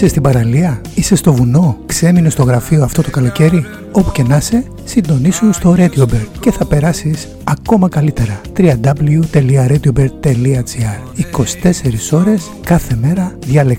Είσαι στην παραλία, είσαι στο βουνό, ξέμεινε στο γραφείο αυτό το καλοκαίρι. Όπου και να είσαι, συντονίσου στο RadioBird και θα περάσεις ακόμα καλύτερα. www.radiobird.gr 24 ώρες κάθε μέρα, διαλεξ